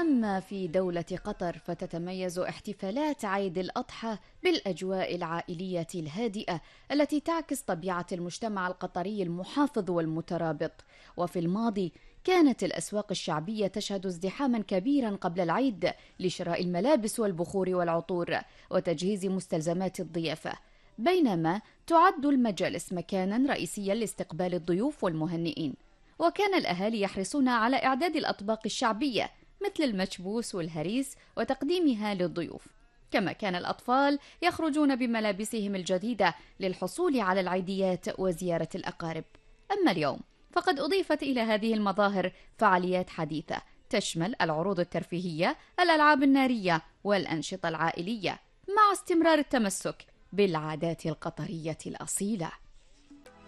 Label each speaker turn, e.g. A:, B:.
A: أما في دولة قطر فتتميز احتفالات عيد الأضحى بالأجواء العائلية الهادئة التي تعكس طبيعة المجتمع القطري المحافظ والمترابط. وفي الماضي كانت الأسواق الشعبية تشهد ازدحاما كبيرا قبل العيد لشراء الملابس والبخور والعطور وتجهيز مستلزمات الضيافة، بينما تعد المجالس مكانا رئيسيا لاستقبال الضيوف والمهنئين. وكان الأهالي يحرصون على إعداد الأطباق الشعبية مثل المشبوس والهريس وتقديمها للضيوف، كما كان الأطفال يخرجون بملابسهم الجديدة للحصول على العيديات وزيارة الأقارب. أما اليوم فقد أضيفت إلى هذه المظاهر فعاليات حديثة تشمل العروض الترفيهية، الألعاب النارية والأنشطة العائلية، مع استمرار التمسك بالعادات القطرية الأصيلة.